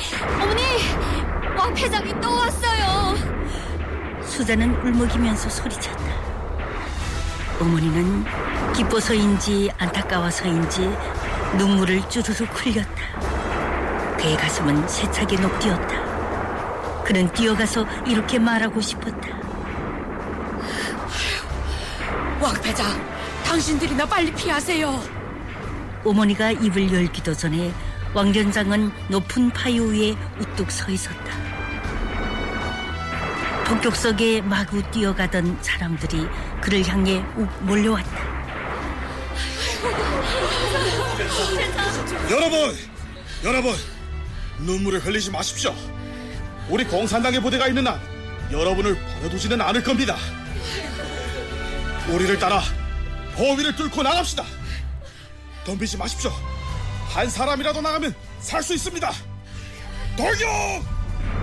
어머니! 왕 회장이 또 왔어요. 수자는 울먹이면서 소리쳤다. 어머니는 기뻐서인지 안타까워서인지 눈물을 쭈르륵 흘렸다. 그의 가슴은 세차게 녹뛰었다. 그는 뛰어가서 이렇게 말하고 싶었다. 왕 회장, 당신들이나 빨리 피하세요. 어머니가 입을 열기도 전에 왕련장은 높은 파유 위에 우뚝 서 있었다. 폭격석에 마구 뛰어가던 사람들이 그를 향해 욱 몰려왔다. 여러분, 눈물을 흘리지 마십시오. 우리 공산당의 부대가 있는 한 여러분을 버려두지는 않을 겁니다. 우리를 따라 보위를 뚫고 나갑시다. 덤비지 마십시오. 한 사람이라도 나가면 살 수 있습니다. 돌격!